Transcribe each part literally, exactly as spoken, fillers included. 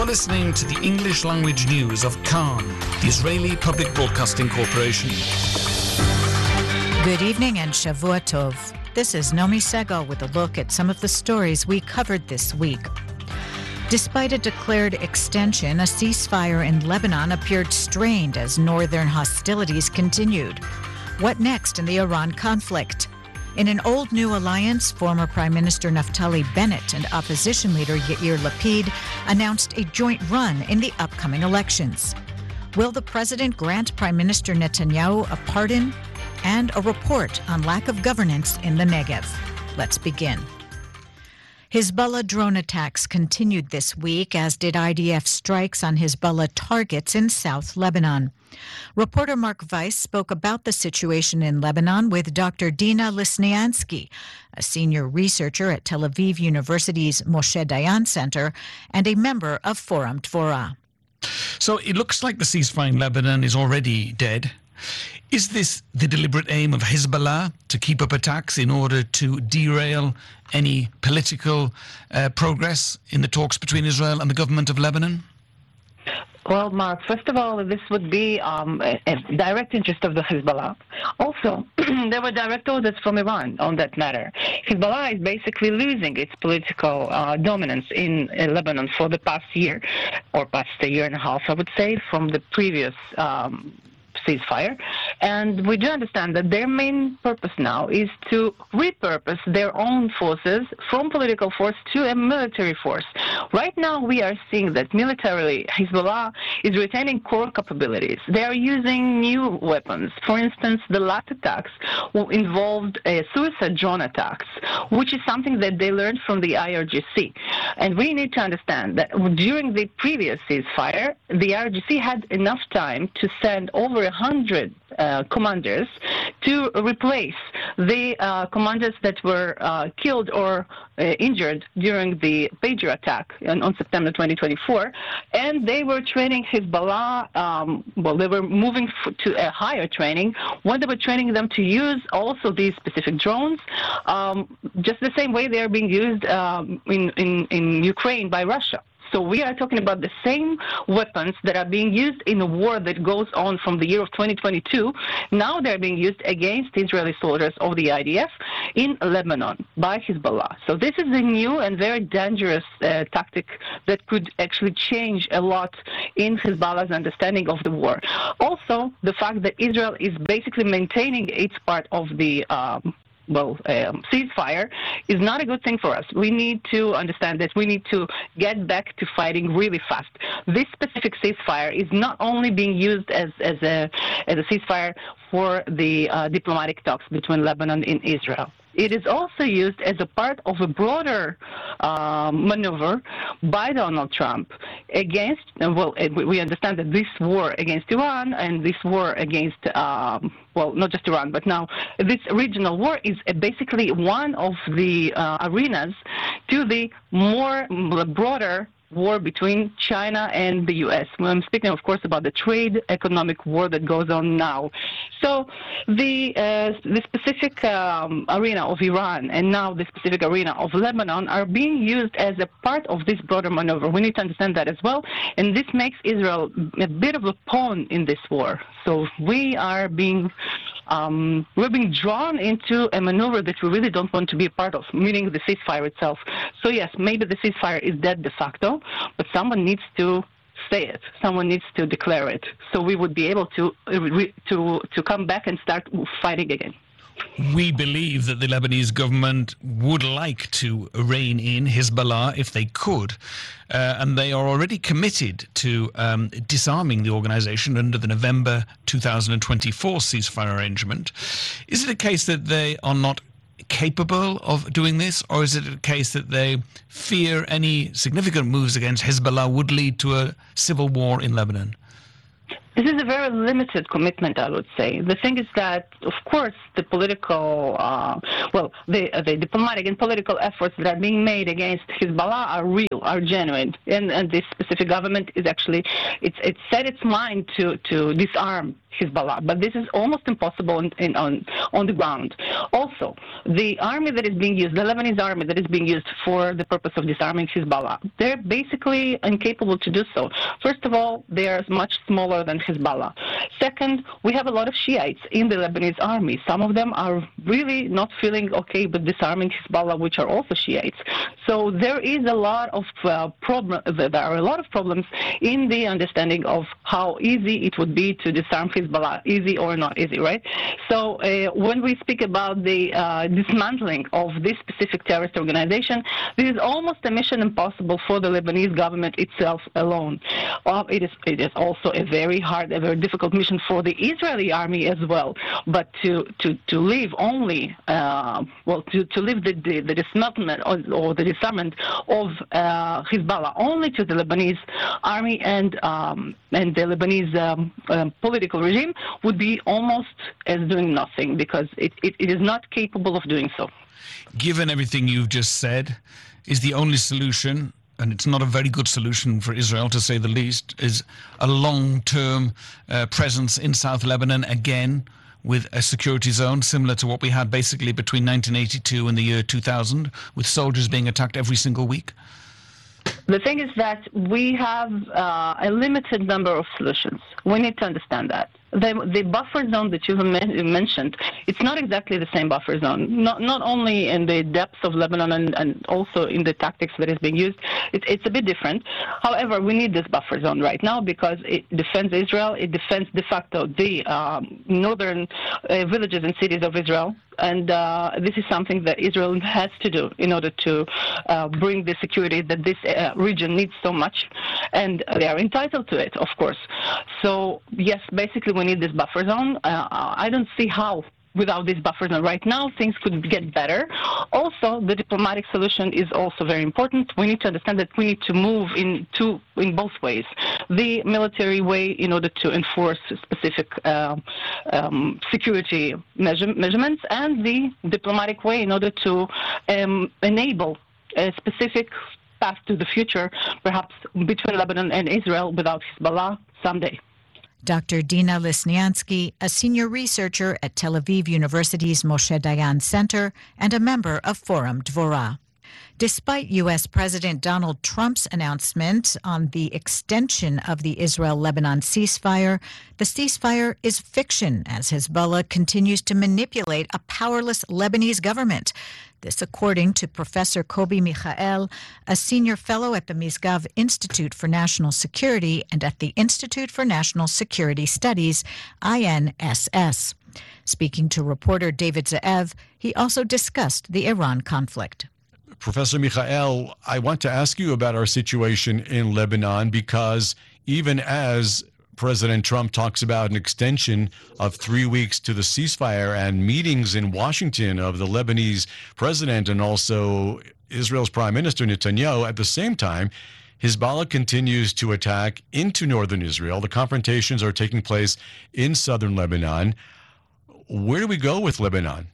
listening to the English language news of Khan, the Israeli Public Broadcasting Corporation. Good evening and Shavua Tov. This is Nomi Segal with a look at some of the stories we covered this week. Despite a declared extension, a ceasefire in Lebanon appeared strained as northern hostilities continued. What next in the Iran conflict? In an old-new alliance, former Prime Minister Naftali Bennett and opposition leader Yair Lapid announced a joint run in the upcoming elections. Will the president grant Prime Minister Netanyahu a pardon? And a report on lack of governance in the Negev. Let's begin. Hezbollah drone attacks continued this week, as did I D F strikes on Hezbollah targets in South Lebanon. Reporter Mark Weiss spoke about the situation in Lebanon with Doctor Dina Lisniansky, a senior researcher at Tel Aviv University's Moshe Dayan Center and a member of Forum Dvorah. So it looks like the ceasefire in Lebanon is already dead. Is this the deliberate aim of Hezbollah to keep up attacks in order to derail any political uh, progress in the talks between Israel and the government of Lebanon? Well, Mark, first of all, this would be um, a, a direct interest of the Hezbollah. Also, there were direct orders from Iran on that matter. Hezbollah is basically losing its political uh, dominance in uh, Lebanon for the past year, or past a year and a half, I would say, from the previous um ceasefire. And we do understand that their main purpose now is to repurpose their own forces from political force to a military force. Right now, we are seeing that militarily, Hezbollah is retaining core capabilities. They are using new weapons. For instance, the last attacks involved uh, suicide drone attacks, which is something that they learned from the I R G C. And we need to understand that during the previous ceasefire, the I R G C had enough time to send over one hundred uh, commanders to replace the uh, commanders that were uh, killed or uh, injured during the Pager attack on, on September twenty twenty-four. And they were training Hezbollah, um, well, they were moving f- to a higher training when they were training them to use also these specific drones, um, just the same way they are being used um, in, in, in Ukraine by Russia. So we are talking about the same weapons that are being used in a war that goes on from the year of twenty twenty-two. Now they're being used against Israeli soldiers of the I D F in Lebanon by Hezbollah. So this is a new and very dangerous uh, tactic that could actually change a lot in Hezbollah's understanding of the war. Also, the fact that Israel is basically maintaining its part of the um, well, um, ceasefire is not a good thing for us. We need to understand this. We need to get back to fighting really fast. This specific ceasefire is not only being used as, as, a, as a ceasefire for the uh, diplomatic talks between Lebanon and Israel. It is also used as a part of a broader uh, maneuver by Donald Trump against, well, we understand that this war against Iran and this war against, um, well, not just Iran, but now this regional war is basically one of the uh, arenas to the more broader war between China and the U S. Well, I'm speaking, of course, about the trade economic war that goes on now. So the uh, the specific um, arena of Iran and now the specific arena of Lebanon are being used as a part of this broader maneuver. We need to understand that as well. And this makes Israel a bit of a pawn in this war. So we are being Um, we're being drawn into a maneuver that we really don't want to be a part of, meaning the ceasefire itself. So yes, maybe the ceasefire is dead de facto, but someone needs to say it. Someone needs to declare it. So we would be able to to to come back and start fighting again. We believe that the Lebanese government would like to rein in Hezbollah if they could, uh, and they are already committed to um, disarming the organization under the November two thousand twenty-four ceasefire arrangement. Is it a case that they are not capable of doing this, or is it a case that they fear any significant moves against Hezbollah would lead to a civil war in Lebanon? This is a very limited commitment, I would say. The thing is that, of course, the political, uh, well, the, uh, the diplomatic and political efforts that are being made against Hezbollah are real, are genuine, and, and this specific government is actually, it's, it's set its mind to, to disarm Hezbollah, but this is almost impossible in, in, on, on the ground. Also, the army that is being used, the Lebanese army that is being used for the purpose of disarming Hezbollah, they're basically incapable to do so. First of all, they are much smaller than Hezbollah. Second, we have a lot of Shiites in the Lebanese army. Some of them are really not feeling okay with disarming Hezbollah, which are also Shiites. So there is a lot of uh, problem. There are a lot of problems in the understanding of how easy it would be to disarm Hezbollah, easy or not easy, right? So uh, when we speak about the uh, dismantling of this specific terrorist organization, this is almost a mission impossible for the Lebanese government itself alone. Uh, it is it is also a very hard, a very difficult mission for the Israeli army as well. But to to to leave only, uh, well, to to leave the the, the dismantlement or, or the disarmament of uh, Hezbollah only to the Lebanese army and um, and the Lebanese um, um, political regime would be almost as doing nothing, because it, it, it is not capable of doing so. Given everything you've just said, is the only solution, and it's not a very good solution for Israel to say the least, is a long-term uh, presence in South Lebanon again with a security zone similar to what we had basically between nineteen eighty-two and the year two thousand, with soldiers being attacked every single week? The thing is that we have uh, a limited number of solutions. We need to understand that. The, the buffer zone that you have mentioned, it's not exactly the same buffer zone, not, not only in the depths of Lebanon and, and also in the tactics that is being used. It, it's a bit different. However, we need this buffer zone right now because it defends Israel. It defends de facto the um, northern uh, villages and cities of Israel. And uh, this is something that Israel has to do in order to uh, bring the security that this uh, region needs so much. And they are entitled to it, of course. So, yes, basically we need this buffer zone. Uh, I don't see how without this buffer zone right now things could get better. Also, the diplomatic solution is also very important. We need to understand that we need to move in two, in both ways. The military way in order to enforce specific uh, um, security measure, measurements, and the diplomatic way in order to um, enable a specific path to the future, perhaps between Lebanon and Israel without Hezbollah someday. Doctor Dina Lisniansky, a senior researcher at Tel Aviv University's Moshe Dayan Center and a member of Forum Dvorah. Despite U S. President Donald Trump's announcement on the extension of the Israel-Lebanon ceasefire, the ceasefire is fiction as Hezbollah continues to manipulate a powerless Lebanese government. This according to Professor Kobi Michael, a senior fellow at the Misgav Institute for National Security and at the Institute for National Security Studies, I N S S. Speaking to reporter David Ze'ev, he also discussed the Iran conflict. Professor Michael, I want to ask you about our situation in Lebanon because even as President Trump talks about an extension of three weeks to the ceasefire and meetings in Washington of the Lebanese president and also Israel's Prime Minister Netanyahu, at the same time, Hezbollah continues to attack into northern Israel. The confrontations are taking place in southern Lebanon. Where do we go with Lebanon?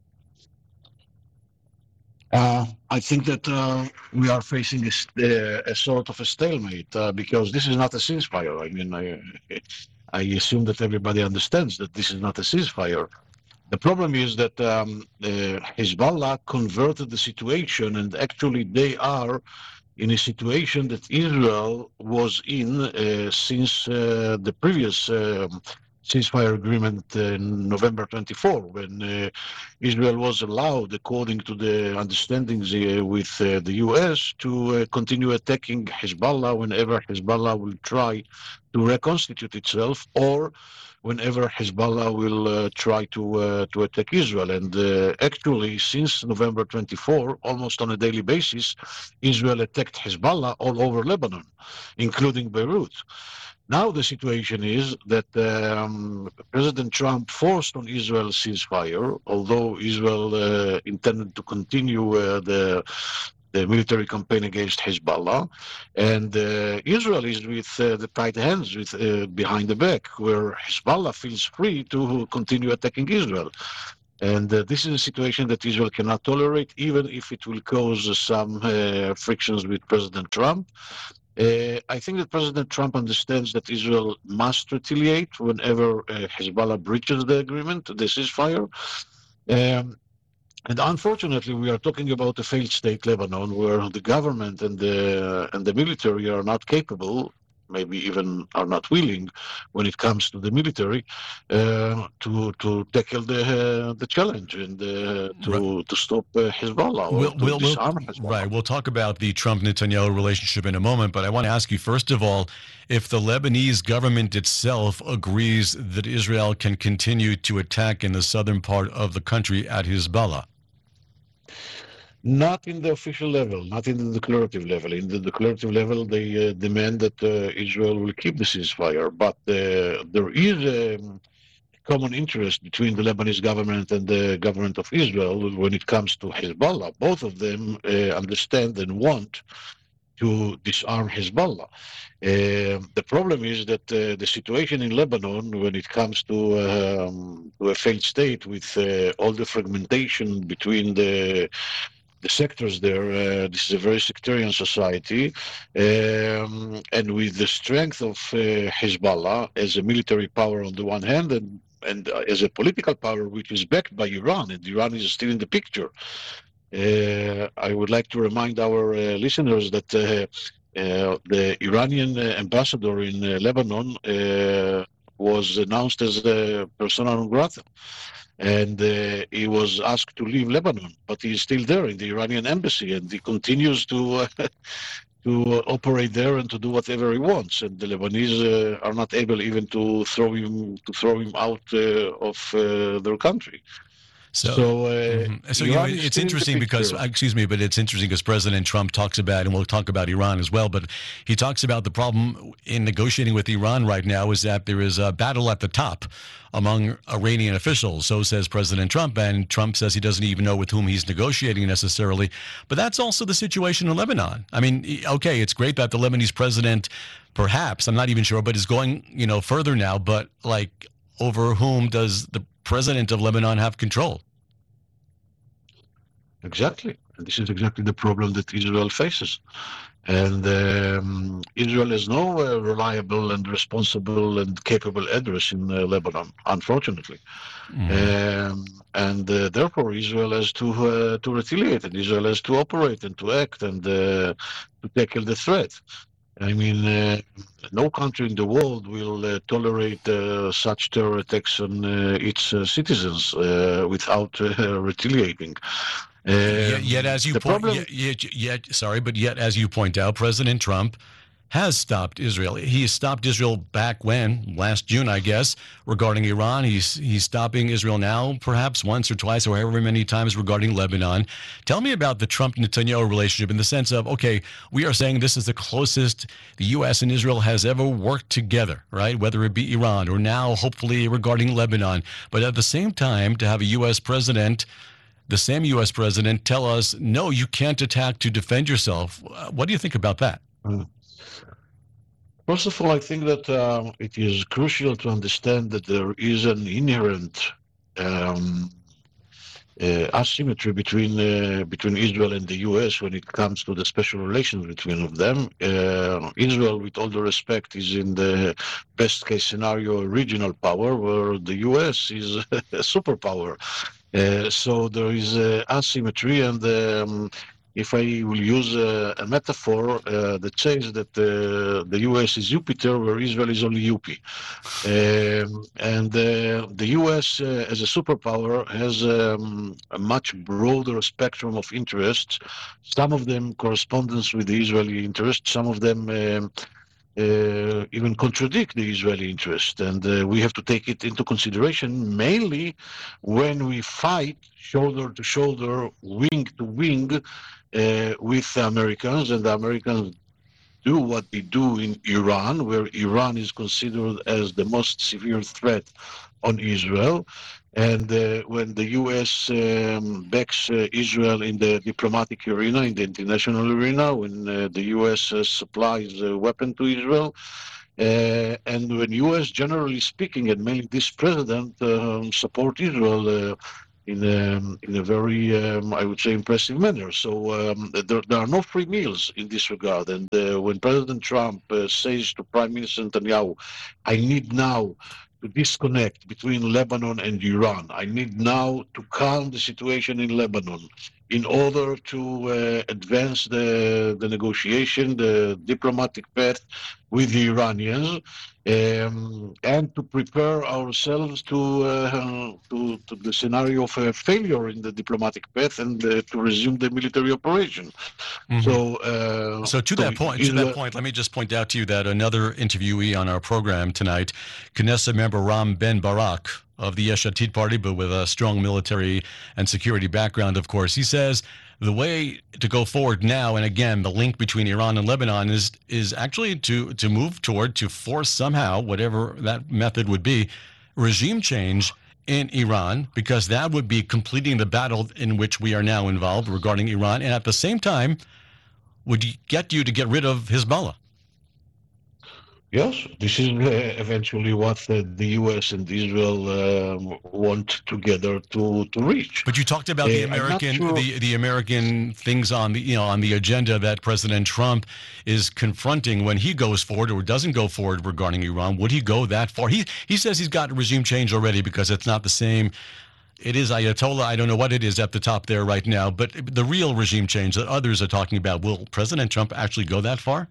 Uh, I think that uh, we are facing a, a sort of a stalemate uh, because this is not a ceasefire. I mean, I, I assume that everybody understands that this is not a ceasefire. The problem is that um, uh, Hezbollah converted the situation, and actually they are in a situation that Israel was in uh, since uh, the previous uh, ceasefire agreement in November twenty-fourth, when uh, Israel was allowed, according to the understandings uh, with uh, the U S, to uh, continue attacking Hezbollah whenever Hezbollah will try to reconstitute itself, or whenever Hezbollah will uh, try to uh, to attack Israel. And uh, actually, since November twenty-fourth, almost on a daily basis, Israel attacked Hezbollah all over Lebanon, including Beirut. Now the situation is that um, President Trump forced on Israel ceasefire, although Israel uh, intended to continue uh, the the military campaign against Hezbollah, and uh, Israel is with uh, the tight hands with uh, behind the back, where Hezbollah feels free to continue attacking Israel. And uh, this is a situation that Israel cannot tolerate, even if it will cause uh, some uh, frictions with President Trump. Uh, I think that President Trump understands that Israel must retaliate whenever uh, Hezbollah breaches the agreement, the ceasefire. Um, And unfortunately, we are talking about a failed state, Lebanon, where the government and the and the military are not capable, maybe even are not willing, when it comes to the military, uh, to to tackle the uh, the challenge and uh, to Right. to stop uh, Hezbollah or We'll, to we'll, we'll, disarm Hezbollah. right. We'll talk about the Trump-Netanyahu relationship in a moment, but I want to ask you, first of all, if the Lebanese government itself agrees that Israel can continue to attack in the southern part of the country at Hezbollah. Not in the official level, not in the declarative level. In the declarative level, they uh, demand that uh, Israel will keep the ceasefire, but uh, there is a common interest between the Lebanese government and the government of Israel when it comes to Hezbollah. Both of them uh, understand and want to disarm Hezbollah. Uh, the problem is that uh, the situation in Lebanon, when it comes to, um, to a failed state with uh, all the fragmentation between the the sectors there, uh, this is a very sectarian society, um, and with the strength of uh, Hezbollah as a military power on the one hand, and, and uh, as a political power which is backed by Iran, and Iran is still in the picture. Uh, I would like to remind our uh, listeners that uh, uh, the Iranian uh, ambassador in uh, Lebanon uh, was announced as a persona non grata. And uh, he was asked to leave Lebanon, but he is still there in the Iranian embassy, and he continues to uh, to operate there and to do whatever he wants. And the Lebanese uh, are not able even to throw him to throw him out uh, of uh, their country. So, So, uh, mhm. so you know, Iran is it's still in the interesting because, picture. uh, excuse me, but it's interesting because President Trump talks about, and we'll talk about Iran as well, but he talks about the problem in negotiating with Iran right now is that there is a battle at the top among Iranian officials. So says President Trump, and Trump says he doesn't even know with whom he's negotiating necessarily. But that's also the situation in Lebanon. I mean, okay, it's great that the Lebanese president, perhaps, I'm not even sure, but is going, you know, further now, but like, over whom does the president of Lebanon have control? Exactly. And this is exactly the problem that Israel faces. And um, Israel has no uh, reliable and responsible and capable address in uh, Lebanon, unfortunately. Mm-hmm. Um, and uh, therefore, Israel has to uh, to retaliate, and Israel has to operate and to act and uh, to tackle the threat. I mean, uh, no country in the world will uh, tolerate uh, such terror attacks on uh, its uh, citizens uh, without uh, retaliating. Um, yet, yet, as you point, problem... yet, yet, yet, sorry, but yet, as you point out, President Trump has stopped Israel. He has stopped Israel back when last June, I guess, regarding Iran. He's he's stopping Israel now, perhaps once or twice or however many times regarding Lebanon. Tell me about the Trump-Netanyahu relationship in the sense of, okay, we are saying this is the closest the U S and Israel has ever worked together, right? Whether it be Iran or now, hopefully, regarding Lebanon. But at the same time, to have a U S president, the same U S president, tell us, no, you can't attack to defend yourself. What do you think about that? Mm. First of all, I think that uh, it is crucial to understand that there is an inherent um, uh, asymmetry between uh, between Israel and the U S when it comes to the special relations between of them. Uh, Israel, with all due respect, is in the best case scenario a regional power, where the U S is a superpower. Uh, so there is uh, asymmetry, and um, if I will use a, a metaphor uh, that says that uh, the U S is Jupiter, where Israel is only U P. Um, and uh, the U S uh, as a superpower has um, a much broader spectrum of interests, some of them correspondence with the Israeli interests, some of them um, Uh, even contradict the Israeli interest, and uh, we have to take it into consideration mainly when we fight shoulder to shoulder, wing to wing uh, with the Americans, and the Americans do what they do in Iran, where Iran is considered as the most severe threat on Israel. And uh, when the U S um, backs uh, Israel in the diplomatic arena, in the international arena, when uh, the U S uh, supplies a weapon to Israel, uh, and when U S, generally speaking, and mainly this president, um, support Israel uh, in, um, in a very, um, I would say, impressive manner. So um, there, there are no free meals in this regard. And uh, when President Trump uh, says to Prime Minister Netanyahu, I need now to disconnect between Lebanon and Iran. I need now to calm the situation in Lebanon in order to uh, advance the, the negotiation, the diplomatic path with the Iranians, um, and to prepare ourselves to, uh, to, to the scenario of a failure in the diplomatic path and uh, to resume the military operation. Mm-hmm. So, uh, so to so that point, to that point, let me just point out to you that another interviewee on our program tonight, Knesset member Ram Ben Barak of the Yesh Atid party, but with a strong military and security background, of course, he says the way to go forward now, and again, the link between Iran and Lebanon is is actually to to move toward, to force somehow, whatever that method would be, regime change in Iran, because that would be completing the battle in which we are now involved regarding Iran, and at the same time would get you to get rid of Hezbollah. Yes, this is uh, eventually what uh, the U S and Israel um, want together to, to reach. But you talked about the Uh, I'm not American sure- the, the American things on the you know on the agenda that President Trump is confronting when he goes forward or doesn't go forward regarding Iran. Would he go that far? He he says he's got regime change already because it's not the same. It is Ayatollah. I don't know what it is at the top there right now, but the real regime change that others are talking about, will President Trump actually go that far?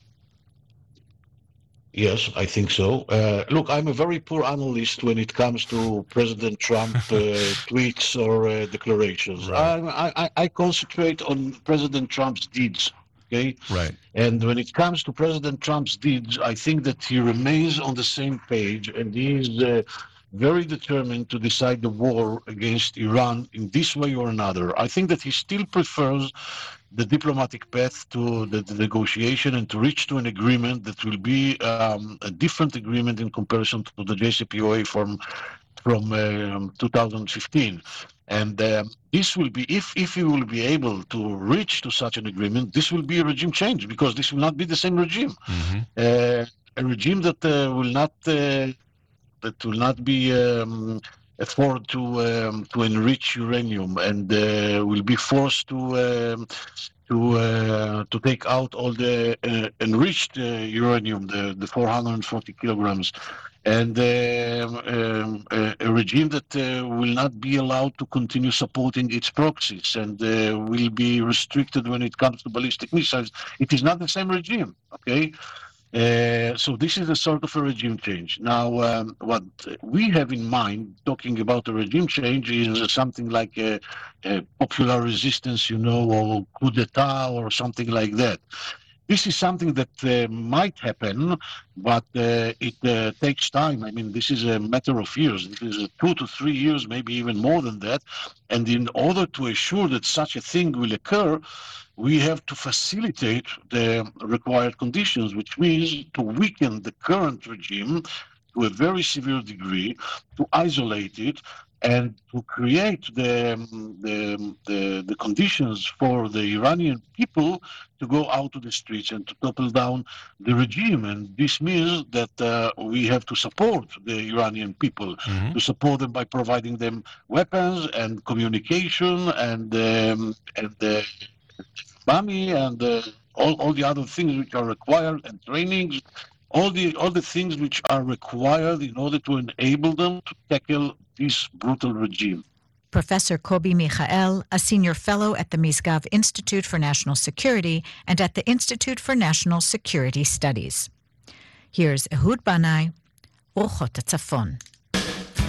Yes, I think so. Uh, look, I'm a very poor analyst when it comes to President Trump uh, tweets or uh, declarations. Right. I, I, I concentrate on President Trump's deeds. Okay. Right. And when it comes to President Trump's deeds, I think that he remains on the same page, and he is uh, very determined to decide the war against Iran in this way or another. I think that he still prefers the diplomatic path to the, the negotiation and to reach to an agreement that will be um, a different agreement in comparison to the J C P O A from from um, two thousand fifteen. And um, this will be, if if he will be able to reach to such an agreement, this will be a regime change, because this will not be the same regime. Mm-hmm. Uh, a regime that uh, will not uh, that will not be um, afford to um, to enrich uranium, and uh, will be forced to um, to uh, to take out all the uh, enriched uh, uranium, the the four hundred forty kilograms, and um, um, a, a regime that uh, will not be allowed to continue supporting its proxies, and uh, will be restricted when it comes to ballistic missiles. It is not the same regime. Okay. Uh, so this is a sort of a regime change. Now, um, what we have in mind, talking about a regime change, is something like a, a popular resistance, you know, or coup d'etat or something like that. This is something that uh, might happen, but uh, it uh, takes time. I mean, this is a matter of years. This is two to three years, maybe even more than that. And in order to assure that such a thing will occur, we have to facilitate the required conditions, which means to weaken the current regime to a very severe degree, to isolate it, and to create the, the, the, the conditions for the Iranian people to go out to the streets and to topple down the regime. And this means that uh, we have to support the Iranian people, mm-hmm. to support them by providing them weapons and communication and, um, and uh, money and uh, all, all the other things which are required, and trainings, all the all the things which are required in order to enable them to tackle this brutal regime. Professor Kobi Michael, a senior fellow at the Misgav Institute for National Security and at the Institute for National Security Studies. Here's Ehud Banai, Orchot HaTzafon.